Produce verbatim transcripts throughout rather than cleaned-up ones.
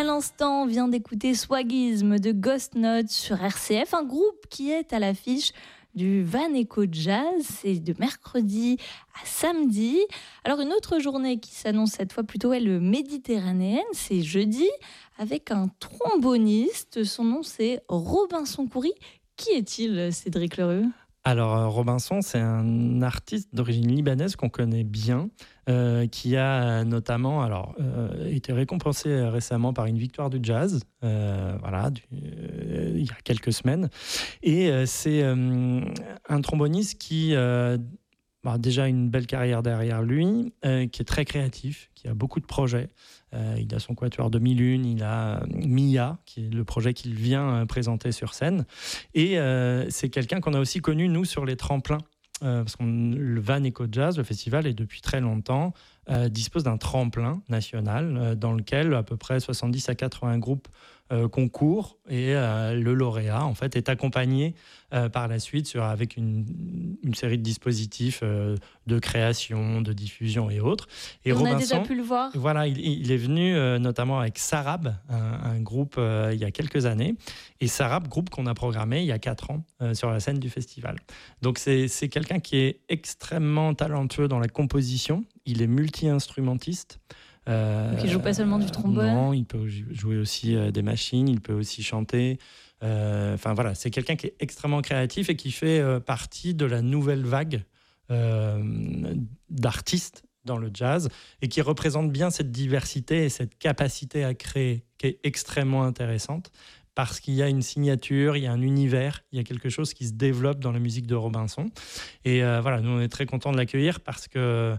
l'instant, on vient d'écouter Swagism de Ghost Note sur R C F, un groupe qui est à l'affiche du Van Echo Jazz. C'est de mercredi à samedi. Alors une autre journée qui s'annonce cette fois plutôt elle méditerranéenne, c'est jeudi avec un tromboniste. Son nom c'est Robinson Khoury. Qui est-il, Cédric Lerue ? Alors Robinson, c'est un artiste d'origine libanaise qu'on connaît bien, euh, qui a notamment alors, euh, été récompensé récemment par une victoire du jazz, euh, voilà, du, euh, il y a quelques semaines. Et euh, c'est euh, un tromboniste qui euh, a déjà une belle carrière derrière lui, euh, qui est très créatif, qui a beaucoup de projets. Euh, il a son quatuor de mille une, il a Mia, qui est le projet qu'il vient présenter sur scène. Et euh, c'est quelqu'un qu'on a aussi connu, nous, sur les tremplins. Euh, parce que le Van Echo Jazz, le festival, est depuis très longtemps, euh, dispose d'un tremplin national euh, dans lequel à peu près soixante-dix à quatre-vingts groupes euh, concourent et euh, le lauréat en fait, est accompagné euh, par la suite sur, avec une, une série de dispositifs euh, de création, de diffusion et autres. Et, et on Robinson, a déjà pu le voir. Voilà, il, il est venu euh, notamment avec Sarab, un, un groupe euh, il y a quelques années. Et Sarab, groupe qu'on a programmé il y a quatre ans euh, sur la scène du festival. Donc c'est, c'est quelqu'un qui est extrêmement talentueux dans la composition. Il est multi-instrumentiste. Euh, Donc il ne joue pas seulement du trombone. Non, il peut jouer aussi euh, des machines, il peut aussi chanter. Euh, enfin voilà, c'est quelqu'un qui est extrêmement créatif et qui fait euh, partie de la nouvelle vague euh, d'artistes dans le jazz et qui représente bien cette diversité et cette capacité à créer qui est extrêmement intéressante parce qu'il y a une signature, il y a un univers, il y a quelque chose qui se développe dans la musique de Robinson. Et euh, voilà, nous on est très contents de l'accueillir parce que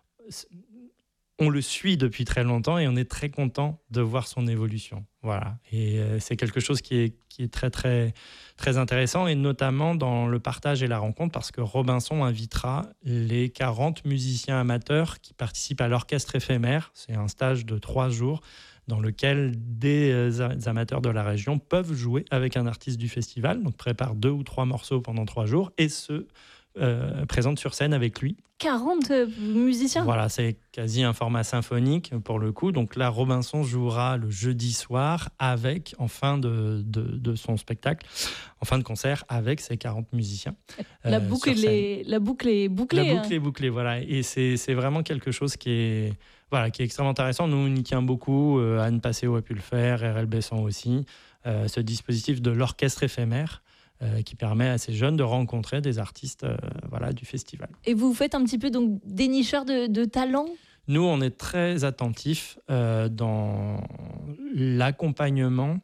on le suit depuis très longtemps et on est très content de voir son évolution. Voilà. Et euh, c'est quelque chose qui est, qui est très, très, très intéressant, et notamment dans le partage et la rencontre, parce que Robinson invitera les quarante musiciens amateurs qui participent à l'orchestre éphémère. C'est un stage de trois jours dans lequel des amateurs de la région peuvent jouer avec un artiste du festival, donc préparent deux ou trois morceaux pendant trois jours et se Euh, présente sur scène avec lui. quarante euh, musiciens ? Voilà, c'est quasi un format symphonique pour le coup. Donc là, Robinson jouera le jeudi soir avec, en fin de, de, de son spectacle, en fin de concert, avec ses quarante musiciens. La, euh, boucle, est, la boucle est bouclée. La boucle hein. est bouclée, voilà. Et c'est, c'est vraiment quelque chose qui est, voilà, qui est extrêmement intéressant. Nous, on y tient beaucoup. Euh, Anne Passeo a pu le faire, R L Besson aussi. Euh, ce dispositif de l'orchestre éphémère, Euh, qui permet à ces jeunes de rencontrer des artistes euh, voilà, du festival. Et vous faites un petit peu donc, dénicheur de, de talent ? Nous, on est très attentifs euh, dans l'accompagnement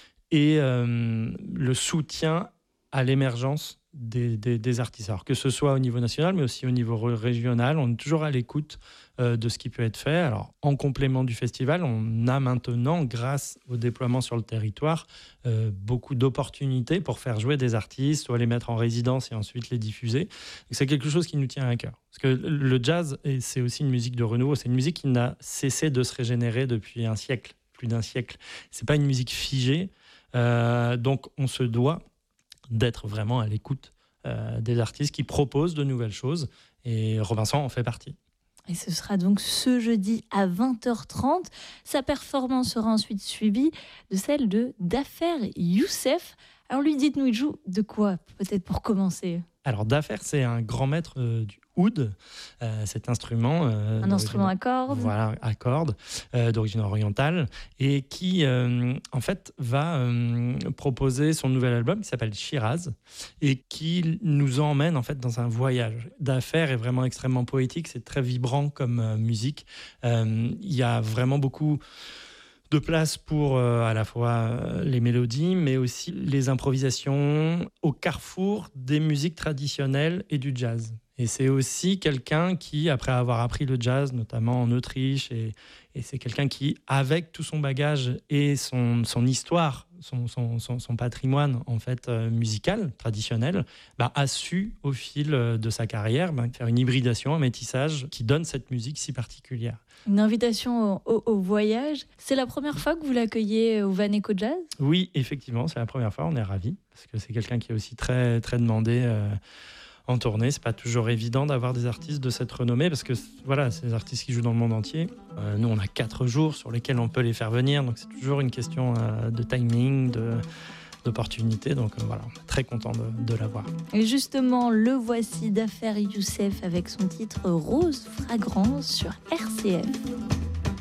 et euh, le soutien à l'émergence des, des, des artistes. Alors que ce soit au niveau national, mais aussi au niveau régional, on est toujours à l'écoute euh, de ce qui peut être fait. Alors, en complément du festival, on a maintenant, grâce au déploiement sur le territoire, euh, beaucoup d'opportunités pour faire jouer des artistes, soit les mettre en résidence et ensuite les diffuser. Donc, c'est quelque chose qui nous tient à cœur. Parce que le jazz, c'est aussi une musique de renouveau. C'est une musique qui n'a cessé de se régénérer depuis un siècle, plus d'un siècle. C'est pas une musique figée. Euh, donc, on se doit d'être vraiment à l'écoute euh, des artistes qui proposent de nouvelles choses, et Robinson en fait partie. Et ce sera donc ce jeudi à vingt heures trente. Sa performance sera ensuite suivie de celle de Dafer Youssef. Alors lui, dites-nous, il joue de quoi, peut-être pour commencer ? Alors Dafer, c'est un grand maître euh, du oud, euh, cet instrument. Euh, un instrument à cordes. Voilà, à cordes, euh, d'origine orientale, et qui, euh, en fait, va euh, proposer son nouvel album qui s'appelle Shiraz, et qui nous emmène, en fait, dans un voyage. Dafer est vraiment extrêmement poétique, c'est très vibrant comme euh, musique. Euh, il y a vraiment beaucoup de place pour euh, à la fois euh, les mélodies, mais aussi les improvisations au carrefour des musiques traditionnelles et du jazz. Et c'est aussi quelqu'un qui, après avoir appris le jazz, notamment en Autriche, et, et c'est quelqu'un qui, avec tout son bagage et son, son histoire, son, son, son, son patrimoine en fait euh, musical, traditionnel, bah, a su, au fil de sa carrière, bah, faire une hybridation, un métissage qui donne cette musique si particulière. Une invitation au, au, au voyage. C'est la première fois que vous l'accueillez au Van Echo Jazz ? Oui, effectivement, c'est la première fois, on est ravis, parce que c'est quelqu'un qui est aussi très, très demandé euh, en tournée. C'est pas toujours évident d'avoir des artistes de cette renommée parce que voilà, c'est des artistes qui jouent dans le monde entier. Euh, nous, on a quatre jours sur lesquels on peut les faire venir, donc c'est toujours une question euh, de timing, de, d'opportunité. Donc euh, voilà, on est très content de, de l'avoir. Et justement, le voici d'Affaire Youssef avec son titre Rose Fragrance sur R C F.